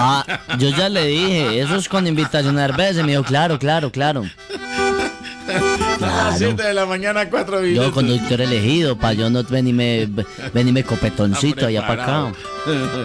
Ah, yo ya le dije, eso es con invitación a cerveza. Y me dijo, claro. A las 7 de la mañana, 4 minutos. Yo conductor elegido, pa' yo no venirme copetoncito allá para acá.